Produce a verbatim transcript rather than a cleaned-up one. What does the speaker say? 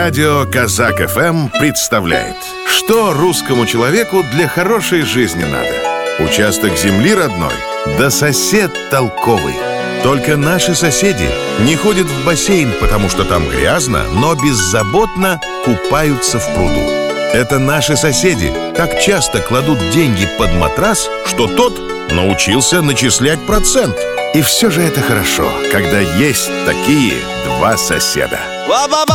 Радио Казак эф эм представляет: что русскому человеку для хорошей жизни надо? Участок земли родной, да сосед толковый. Только наши соседи не ходят в бассейн, потому что там грязно, но беззаботно купаются в пруду. Это наши соседи так часто кладут деньги под матрас, что тот научился начислять процент. И все же это хорошо, когда есть такие два соседа.